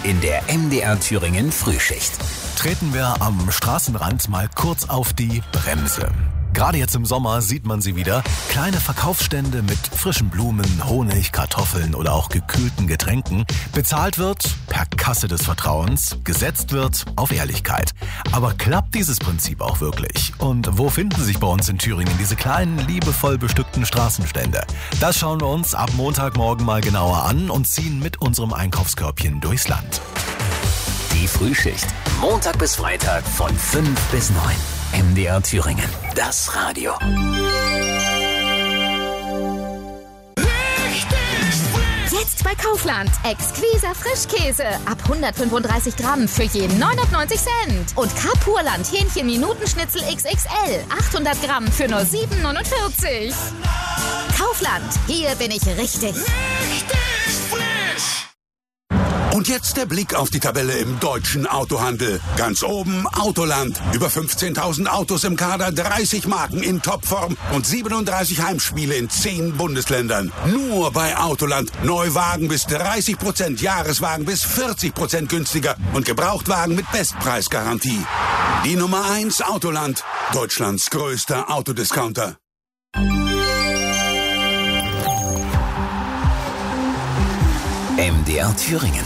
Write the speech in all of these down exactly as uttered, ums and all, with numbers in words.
in der M D R Thüringen Frühschicht. Treten wir am Straßenrand mal kurz auf die Bremse. Gerade jetzt im Sommer sieht man sie wieder. Kleine Verkaufsstände mit frischen Blumen, Honig, Kartoffeln oder auch gekühlten Getränken. Bezahlt wird per Kasse des Vertrauens, gesetzt wird auf Ehrlichkeit. Aber klappt dieses Prinzip auch wirklich? Und wo finden sich bei uns in Thüringen diese kleinen, liebevoll bestückten Straßenstände? Das schauen wir uns ab Montagmorgen mal genauer an und ziehen mit unserem Einkaufskörbchen durchs Land. Die Frühschicht. Montag bis Freitag von fünf bis neun. M D R Thüringen. Das Radio. Jetzt bei Kaufland. Exquiser Frischkäse. Ab hundertfünfunddreißig Gramm für je neunundneunzig Cent. Und Kapurland Hähnchen-Minutenschnitzel X X L. achthundert Gramm für nur sieben neunundvierzig. Kaufland. Hier bin ich richtig. Richtig frisch. Und jetzt der Blick auf die Tabelle im deutschen Autohandel. Ganz oben Autoland. Über fünfzehntausend Autos im Kader, dreißig Marken in Topform und siebenunddreißig Heimspiele in zehn Bundesländern. Nur bei Autoland. Neuwagen bis dreißig Prozent, Jahreswagen bis vierzig Prozent günstiger und Gebrauchtwagen mit Bestpreisgarantie. Die Nummer eins Autoland. Deutschlands größter Autodiscounter. M D R Thüringen.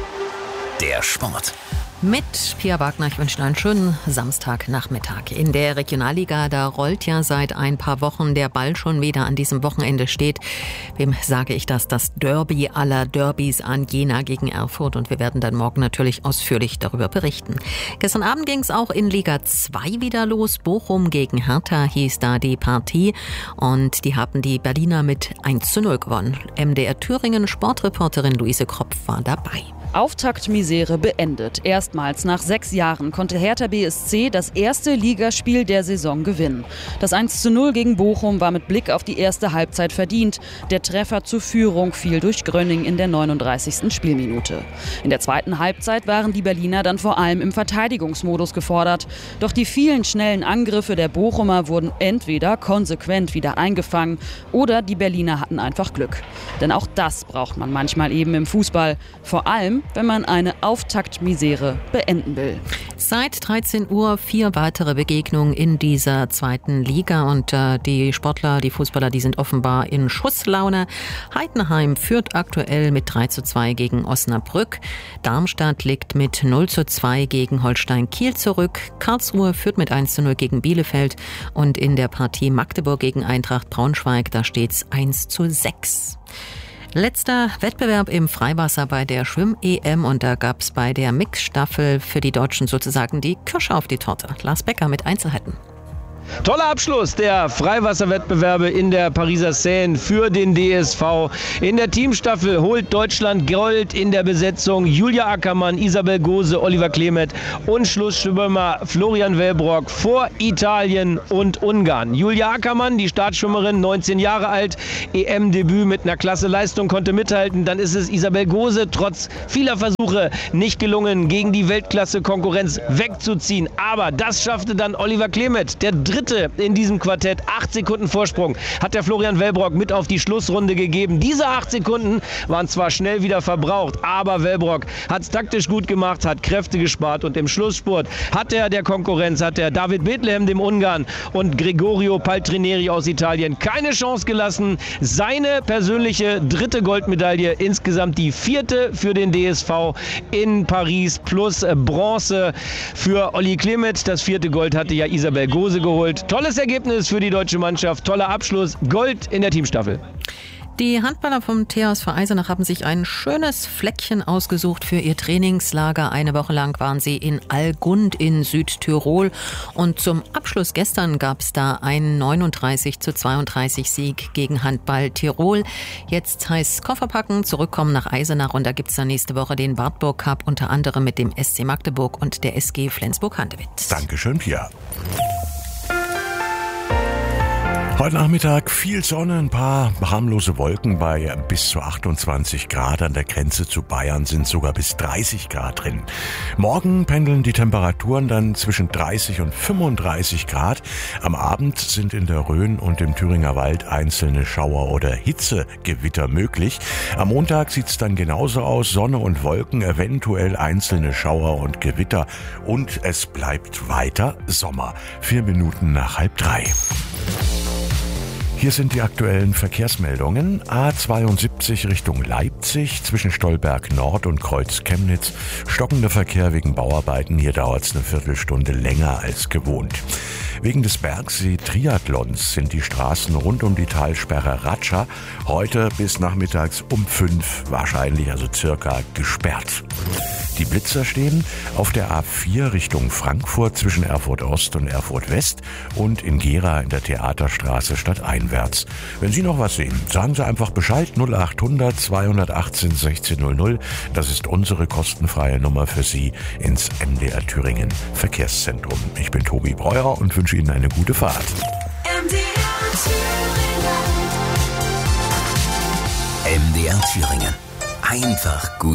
Der Sport. Mit Pia Wagner, ich wünsche einen schönen Samstagnachmittag. In der Regionalliga, da rollt ja seit ein paar Wochen der Ball schon wieder. An diesem Wochenende steht, wem sage ich das, das Derby aller Derbys an, Jena gegen Erfurt. Und wir werden dann morgen natürlich ausführlich darüber berichten. Gestern Abend ging es auch in Liga zwei wieder los. Bochum gegen Hertha hieß da die Partie. Und die haben die Berliner mit eins zu null gewonnen. M D R Thüringen Sportreporterin Luise Kropf war dabei. Auftaktmisere beendet. Erstmals nach sechs Jahren konnte Hertha B S C das erste Ligaspiel der Saison gewinnen. Das eins zu null gegen Bochum war mit Blick auf die erste Halbzeit verdient. Der Treffer zur Führung fiel durch Grönning in der neununddreißigsten Spielminute. In der zweiten Halbzeit waren die Berliner dann vor allem im Verteidigungsmodus gefordert. Doch die vielen schnellen Angriffe der Bochumer wurden entweder konsequent wieder eingefangen oder die Berliner hatten einfach Glück. Denn auch das braucht man manchmal eben im Fußball. Vor allem, wenn man eine Auftaktmisere beenden will. Seit dreizehn Uhr vier weitere Begegnungen in dieser zweiten Liga und äh, die Sportler, die Fußballer, die sind offenbar in Schusslaune. Heidenheim führt aktuell mit drei zu zwei gegen Osnabrück. Darmstadt liegt mit null zu zwei gegen Holstein Kiel zurück. Karlsruhe führt mit eins zu null gegen Bielefeld und in der Partie Magdeburg gegen Eintracht Braunschweig, da steht's eins zu sechs. Letzter Wettbewerb im Freiwasser bei der Schwimm-E M und da gab's bei der Mixstaffel für die Deutschen sozusagen die Kirsche auf die Torte. Lars Becker mit Einzelheiten. Toller Abschluss der Freiwasserwettbewerbe in der Pariser Seine für den D S V. In der Teamstaffel holt Deutschland Gold in der Besetzung. Julia Ackermann, Isabel Gose, Oliver Klemet und Schlussschwimmer Florian Wellbrock vor Italien und Ungarn. Julia Ackermann, die Startschwimmerin, neunzehn Jahre alt, E M-Debüt mit einer klasse Leistung, konnte mithalten. Dann ist es Isabel Gose, trotz vieler Versuche nicht gelungen, gegen die Weltklasse-Konkurrenz wegzuziehen. Aber das schaffte dann Oliver Klemet, der dritte in diesem Quartett. Acht Sekunden Vorsprung hat der Florian Wellbrock mit auf die Schlussrunde gegeben. Diese acht Sekunden waren zwar schnell wieder verbraucht, aber Wellbrock hat es taktisch gut gemacht, hat Kräfte gespart und im Schlussspurt hat er der Konkurrenz, hat er David Bethlehem, dem Ungarn, und Gregorio Paltrineri aus Italien keine Chance gelassen. Seine persönliche dritte Goldmedaille, insgesamt die vierte für den D S V in Paris plus Bronze für Olli Klemet. Das vierte Gold hatte ja Isabel Gose geholt. Tolles Ergebnis für die deutsche Mannschaft, toller Abschluss, Gold in der Teamstaffel. Die Handballer vom T H S V Eisenach haben sich ein schönes Fleckchen ausgesucht für ihr Trainingslager. Eine Woche lang waren sie in Allgund in Südtirol. Und zum Abschluss gestern gab es da einen neununddreißig zu zweiunddreißig Sieg gegen Handball Tirol. Jetzt heißt es Kofferpacken, zurückkommen nach Eisenach. Und da gibt es dann nächste Woche den Wartburg Cup, unter anderem mit dem S C Magdeburg und der S G Flensburg-Handewitt. Dankeschön, Pia. Heute Nachmittag viel Sonne, ein paar harmlose Wolken bei bis zu achtundzwanzig Grad. An der Grenze zu Bayern sind sogar bis dreißig Grad drin. Morgen pendeln die Temperaturen dann zwischen dreißig und fünfunddreißig Grad. Am Abend sind in der Rhön und im Thüringer Wald einzelne Schauer oder Hitzegewitter möglich. Am Montag sieht's dann genauso aus, Sonne und Wolken, eventuell einzelne Schauer und Gewitter. Und es bleibt weiter Sommer. Vier Minuten nach halb drei. Hier sind die aktuellen Verkehrsmeldungen. A zweiundsiebzig Richtung Leipzig zwischen Stolberg Nord und Kreuz Chemnitz. Stockender Verkehr wegen Bauarbeiten. Hier dauert es eine Viertelstunde länger als gewohnt. Wegen des Bergsee-Triathlons sind die Straßen rund um die Talsperre Ratscha heute bis nachmittags um fünf wahrscheinlich, also circa, gesperrt. Die Blitzer stehen auf der A vier Richtung Frankfurt zwischen Erfurt Ost und Erfurt West und in Gera in der Theaterstraße stadteinwärts. Wenn Sie noch was sehen, sagen Sie einfach Bescheid. null achthundert zweihundertachtzehn sechzehnhundert. Das ist unsere kostenfreie Nummer für Sie ins M D R Thüringen Verkehrszentrum. Ich bin Tobi Breuer und wünsche Ihnen eine gute Fahrt. M D R Thüringen. M D R Thüringen. Einfach gut